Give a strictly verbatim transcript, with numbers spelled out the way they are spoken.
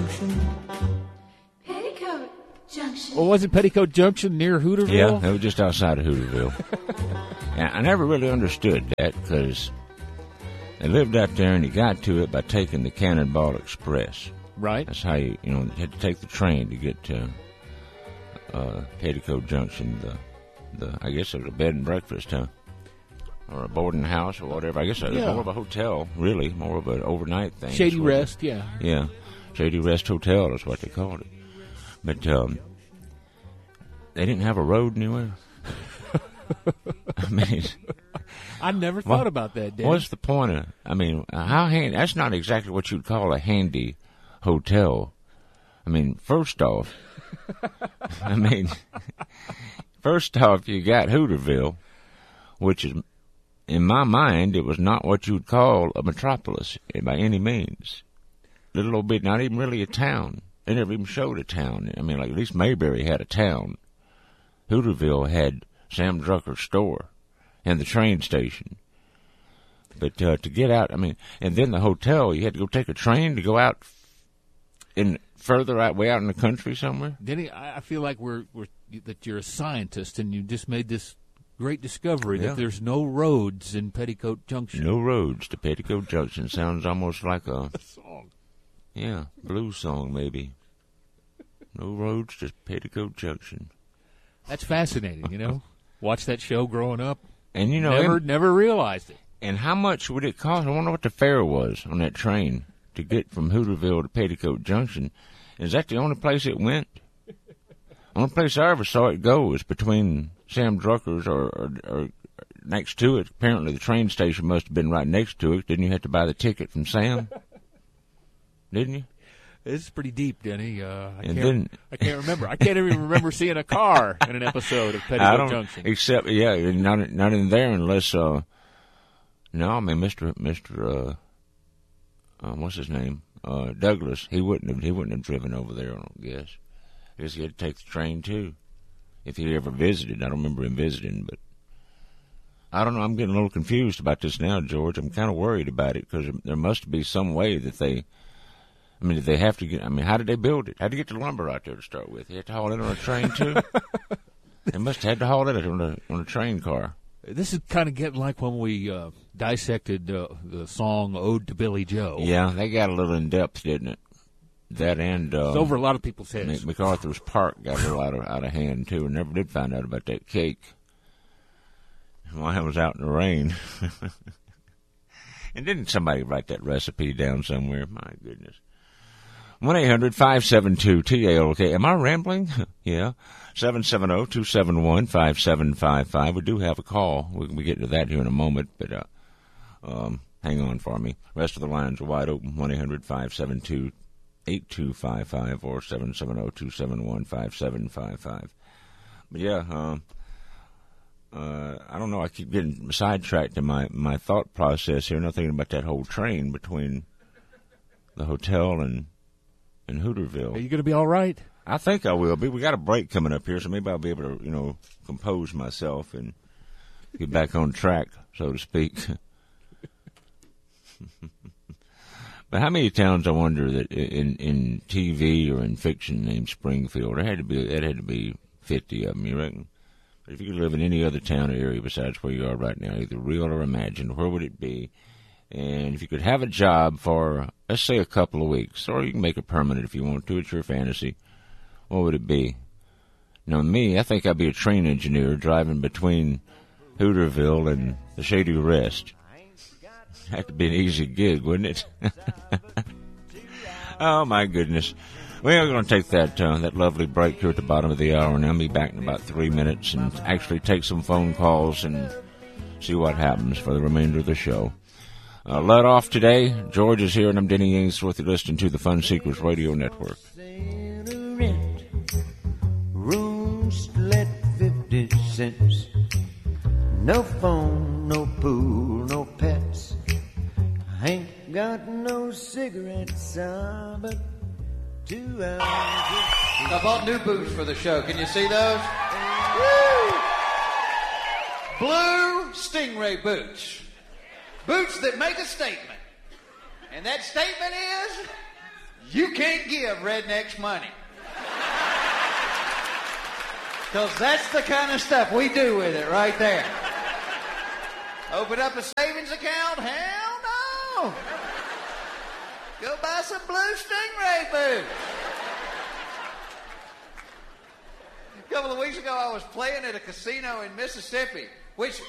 Junction. Petticoat Junction. Well, wasn't Petticoat Junction near Hooterville? Yeah, it was just outside of Hooterville. And I never really understood that because they lived out there and you got to it by taking the Cannonball Express. Right. That's how you, you know, you had to take the train to get to uh, Petticoat Junction. The, the, I guess it was a bed and breakfast, huh? Or a boarding house or whatever. I guess it was Yeah. more of a hotel, really, more of an overnight thing. Shady That's what Rest, it- yeah. Yeah, Shady Rest Hotel is what they called it. But um, they didn't have a road anywhere. I mean, I never thought what, about that, Dan. What's the point of? I mean, how handy? That's not exactly what you'd call a handy hotel. I mean, first off, I mean, first off, you got Hooterville, which is, in my mind, it was not what you would call a metropolis by any means. Little old bit, not even really a town. They never even showed a town. I mean, like at least Mayberry had a town. Hooterville had Sam Drucker's store and the train station. But uh, to get out, I mean, and then the hotel, you had to go take a train to go out in further out, way out in the country somewhere. Denny, I I feel like we're, we're that you're a scientist and you just made this great discovery Yeah. that there's no roads in Petticoat Junction. No roads to Petticoat Junction. Sounds almost like a song. Yeah, blues song maybe. No roads to Petticoat Junction. That's fascinating, you know. Watch that show growing up. And you know, never, and, never realized it. and how much would it cost? I wonder what the fare was on that train to get from Hooterville to Petticoat Junction. Is that the only place it went? Only place I ever saw it go was between Sam Drucker's or, or, or next to it. Apparently, the train station must have been right next to it. Didn't you have to buy the ticket from Sam? Didn't you? It's pretty deep, Denny. Uh, I, And can't, then- I can't remember. I can't even remember seeing a car in an episode of I Petticoat don't, Junction. except yeah, not not in there unless uh, no, I mean Mister Mister Uh, uh, what's his name? Uh, Douglas. He wouldn't have he wouldn't have driven over there. I don't guess. I guess he had to take the train too, if he ever visited. I don't remember him visiting, but I don't know. I'm getting a little confused about this now, George. I'm kind of worried about it because there must be some way that they. I mean, did they have to get? I mean, how did they build it? How did they get the lumber out there to start with? They had to haul it on a train too. They must have had to haul it on a on a train car. This is kind of getting like when we uh, dissected uh, the song "Ode to Billy Joe." Yeah, they got a little in depth, didn't it? That and uh, It's over a lot of people's heads. MacArthur's Park got a little out of out of hand too, and never did find out about that cake. Why it was out in the rain. And didn't somebody write that recipe down somewhere? My goodness. one eight hundred five seven two T A L K. Am I rambling? Yeah. seven seven zero two seven one five seven five five. We do have a call. We can get to that here in a moment, but uh, um, hang on for me. The rest of the lines are wide open. one eight hundred five seven two eight two five five or seven seven zero two seven one five seven five five. But yeah, um, uh, I don't know. I keep getting sidetracked in my, my thought process here, not thinking about that whole train between the hotel and in Hooterville. Are you going to be all right? I think I will be. We got a break coming up here, so maybe I'll be able to, you know, compose myself and get back on track, so to speak. But how many towns, I wonder, that in in T V or in fiction named Springfield? There had to be. It had to be fifty of them. You reckon? But if you could live in any other town or area besides where you are right now, either real or imagined, where would it be? And if you could have a job for, let's say, a couple of weeks, or you can make it permanent if you want to, it's your fantasy, what would it be? Now, me, I think I'd be a train engineer driving between Hooterville and the Shady Rest. That'd have to be an easy gig, wouldn't it? Oh, my goodness. We are going to take that uh, that lovely break here at the bottom of the hour, and I'll be back in about three minutes and actually take some phone calls and see what happens for the remainder of the show. Uh, let off today. George is here, and I'm Denny Ainsworth. You're listening to the Fun Seekers Radio Network. Rooms let fifty cents. No phone, no pool, no pets. I ain't got no cigarettes, uh, but two hours. I bought new boots for the show. Can you see those? Woo! Blue Stingray boots. Boots that make a statement. And that statement is, You can't give rednecks money. Because that's the kind of stuff we do with it right there. Open up a savings account? Hell no. Go buy some Blue Stingray boots. A couple of weeks ago, I was playing at a casino in Mississippi, which